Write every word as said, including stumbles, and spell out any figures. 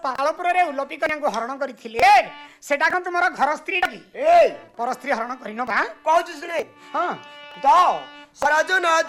ପାଳପୁରରେ ଉଲପି କନ୍ୟାଙ୍କୁ ହରଣ କରିଥିଲେ ସେଟା କଣ ତୁମର ଘର ସ୍ତ୍ରୀ କି ଏ ପର ସ୍ତ୍ରୀ ହରଣ କରିନ ବା କହୁଛୁ ଶୁଣେ ହଁ ତ ସରାଜ ନା